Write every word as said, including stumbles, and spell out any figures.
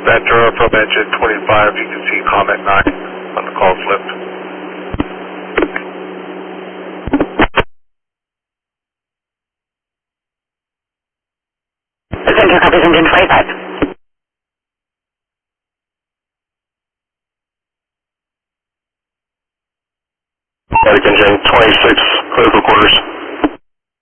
Ventura from engine twenty-five, you can see comment nine on the call slip. Ventura copies engine twenty-five. Static engine twenty-six, clear for quarters.